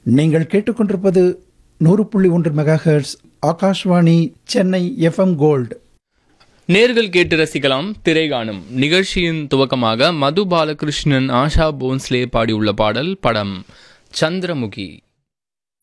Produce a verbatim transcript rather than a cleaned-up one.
நீங்கள் கேட்டுக்கொண்டிருப்பது நூறு புள்ளி ஒன்று mega hertz Akashvani Chennai FM gold. நேர்கள் கேட்டு ரசிக்கலாம் திரைகாணும் நிகழ்ச்சியின் துவக்கமாக மது பாலகிருஷ்ணன், ஆஷா போன்ஸ்லே பாடியுள்ள பாடல். படம் சந்திரமுகி.